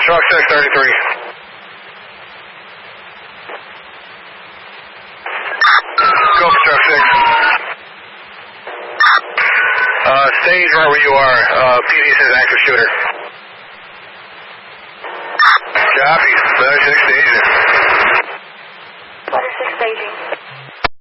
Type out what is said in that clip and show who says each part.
Speaker 1: Truck 633. Go for truck 6. Stage right where you are. PD says active shooter. Copy. 6 staging.
Speaker 2: 6 staging.